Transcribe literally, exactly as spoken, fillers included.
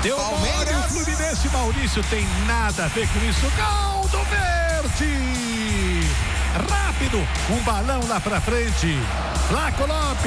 Deu mole o Fluminense, Maurício tem nada a ver com isso. Gol do Verde! Rápido, um balão lá pra frente. Flaco Lopes.